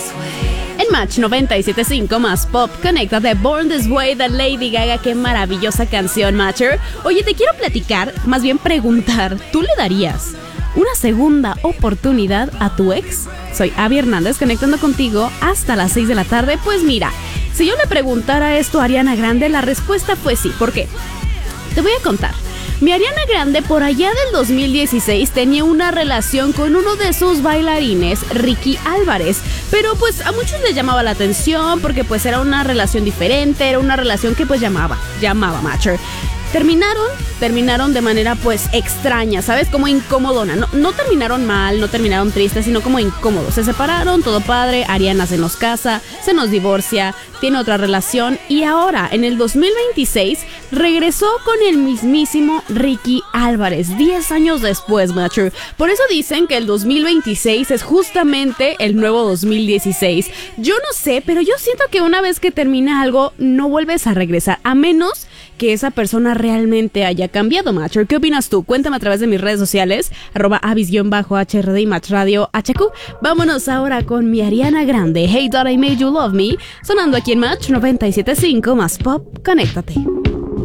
En Match 97.5 más pop, conéctate, Born This Way de Lady Gaga. Qué maravillosa canción, Matcher. Oye, te quiero platicar, más bien preguntar, ¿tú le darías una segunda oportunidad a tu ex? Soy Abby Hernández, conectando contigo hasta las 6 de la tarde. Pues mira, si yo le preguntara esto a Ariana Grande, la respuesta fue sí. ¿Por qué? Te voy a contar. Mi Ariana Grande por allá del 2016 tenía una relación con uno de sus bailarines, Ricky Álvarez, pero pues a muchos les llamaba la atención porque pues era una relación diferente, era una relación que pues llamaba Matcher. Terminaron de manera pues extraña, ¿sabes? Como incomodona. No terminaron mal, no terminaron tristes, sino como incómodos. Se separaron, todo padre, Ariana se nos casa, se nos divorcia, tiene otra relación y ahora, en el 2026, regresó con el mismísimo Ricky Álvarez, 10 años después, Matcher. Por eso dicen que el 2026 es justamente el nuevo 2016. Yo no sé, pero yo siento que una vez que termina algo, no vuelves a regresar, a menos que esa persona realmente haya cambiado, Matcher. ¿Qué opinas tú? Cuéntame a través de mis redes sociales, @avis_HRD y Match Radio HQ. Vámonos ahora con mi Ariana Grande, Hey Thought I Made You Love Me, sonando aquí en Match 97.5 más pop, conéctate.